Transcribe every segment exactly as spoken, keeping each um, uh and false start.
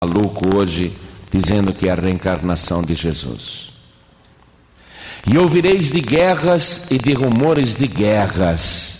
maluco hoje dizendo que é a reencarnação de Jesus. E ouvireis de guerras e de rumores de guerras.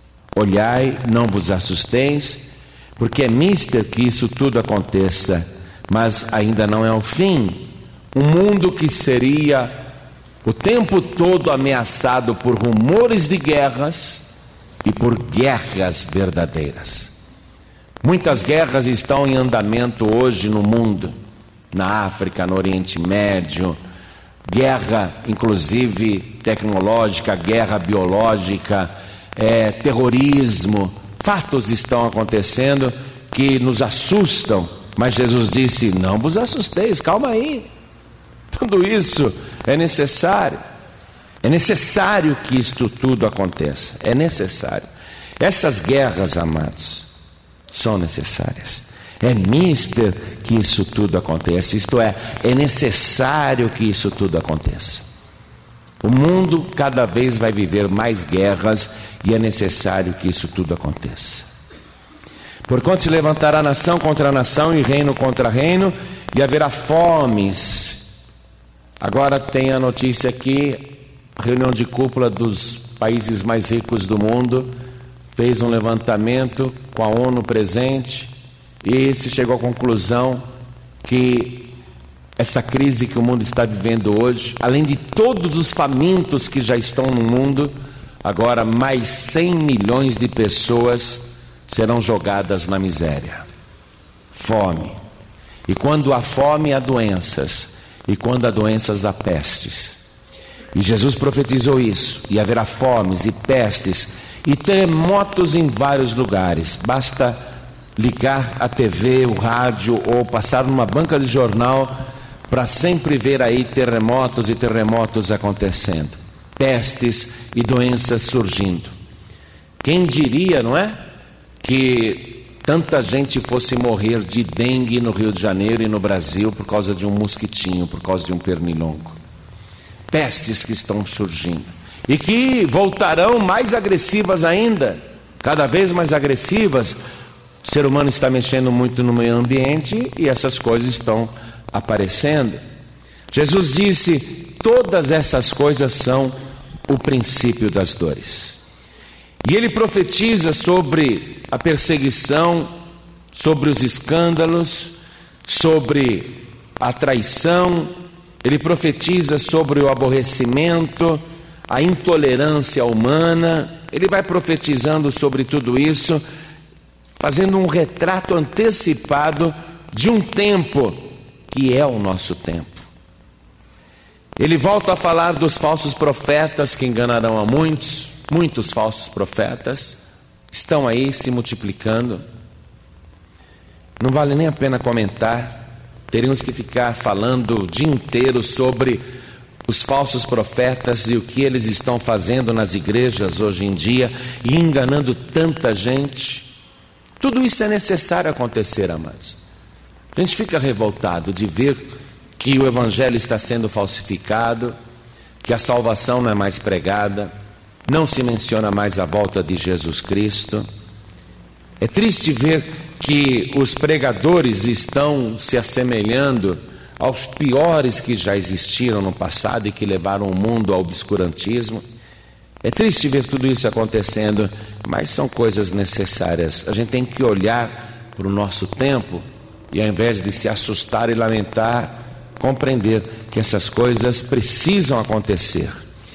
Olhai, não vos assusteis, porque é mister que isso tudo aconteça, mas ainda não é o fim. Um mundo que seria o tempo todo ameaçado por rumores de guerras e por guerras verdadeiras. Muitas guerras estão em andamento hoje no mundo, na África, no Oriente Médio, guerra inclusive tecnológica, guerra biológica, é, terrorismo. Fatos estão acontecendo que nos assustam, mas Jesus disse: não vos assusteis, calma aí. Tudo isso é necessário. É necessário que isto tudo aconteça. É necessário. Essas guerras, amados, são necessárias. É mister que isso tudo aconteça. Isto é, é necessário que isso tudo aconteça. O mundo cada vez vai viver mais guerras e é necessário que isso tudo aconteça. Porquanto se levantará nação contra nação e reino contra reino, e haverá fomes. Agora tem a notícia aqui, a reunião de cúpula dos países mais ricos do mundo fez um levantamento com a ONU presente e se chegou à conclusão que essa crise que o mundo está vivendo hoje, além de todos os famintos que já estão no mundo, agora mais cem milhões de pessoas serão jogadas na miséria. Fome. E quando há fome, há doenças. E quando há doenças, há pestes. E Jesus profetizou isso. E haverá fomes e pestes e terremotos em vários lugares. Basta ligar a T V, o rádio ou passar numa banca de jornal para sempre ver aí terremotos e terremotos acontecendo. Pestes e doenças surgindo. Quem diria, não é? Que tanta gente fosse morrer de dengue no Rio de Janeiro e no Brasil por causa de um mosquitinho, por causa de um pernilongo. Pestes que estão surgindo e que voltarão mais agressivas ainda, cada vez mais agressivas. O ser humano está mexendo muito no meio ambiente e essas coisas estão aparecendo. Jesus disse: todas essas coisas são o princípio das dores. E ele profetiza sobre a perseguição, sobre os escândalos, sobre a traição. Ele profetiza sobre o aborrecimento, a intolerância humana. Ele vai profetizando sobre tudo isso, fazendo um retrato antecipado de um tempo que é o nosso tempo. Ele volta a falar dos falsos profetas que enganarão a muitos. Muitos falsos profetas estão aí se multiplicando. Não vale nem a pena comentar. Teríamos que ficar falando o dia inteiro sobre os falsos profetas e o que eles estão fazendo nas igrejas hoje em dia e enganando tanta gente. Tudo isso é necessário acontecer, amados. A gente fica revoltado de ver que o evangelho está sendo falsificado, que a salvação não é mais pregada, não se menciona mais a volta de Jesus Cristo. É triste ver que os pregadores estão se assemelhando aos piores que já existiram no passado e que levaram o mundo ao obscurantismo. É triste ver tudo isso acontecendo, mas são coisas necessárias. A gente tem que olhar para o nosso tempo e, ao invés de se assustar e lamentar, compreender que essas coisas precisam acontecer.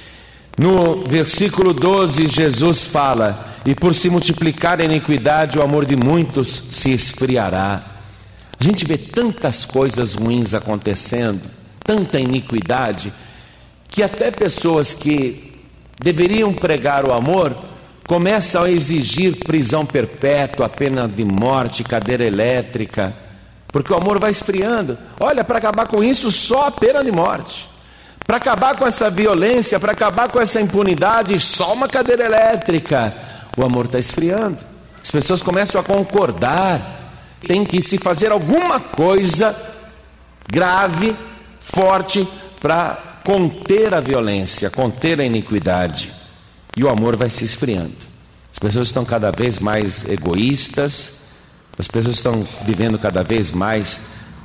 No versículo doze, Jesus fala: e por se multiplicar a iniquidade, o amor de muitos se esfriará. A gente vê tantas coisas ruins acontecendo, tanta iniquidade, que até pessoas que deveriam pregar o amor começam a exigir prisão perpétua, pena de morte, cadeira elétrica, porque o amor vai esfriando. Olha, para acabar com isso, só a pena de morte. Para acabar com essa violência, para acabar com essa impunidade, só uma cadeira elétrica. O amor está esfriando. As pessoas começam a concordar. Tem que se fazer alguma coisa grave, forte, para conter a violência, conter a iniquidade. E o amor vai se esfriando. As pessoas estão cada vez mais egoístas. As pessoas estão vivendo cada vez mais